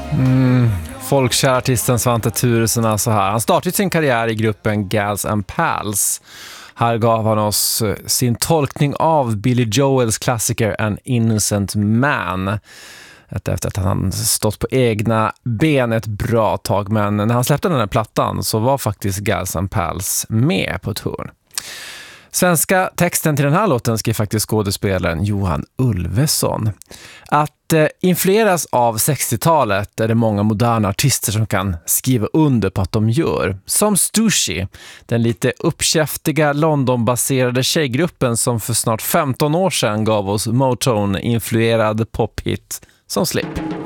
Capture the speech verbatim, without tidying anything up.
Mm, folkkär artisten Svante Thuresson alltså här. Han startade sin karriär i gruppen Gals and Pals. Här gav han oss sin tolkning av Billy Joels klassiker An Innocent Man. Efter att han stått på egna ben ett bra tag. Men när han släppte den här plattan så var faktiskt Gals and Pals med på ett hörn. Svenska texten till den här låten skrev faktiskt skådespelaren Johan Ulveson. Att eh, influeras av sextiotalet är det många moderna artister som kan skriva under på att de gör. Som Stussy, den lite uppkäftiga London-baserade tjejgruppen som för snart femton år sedan gav oss Motown-influerad pophit som Slip.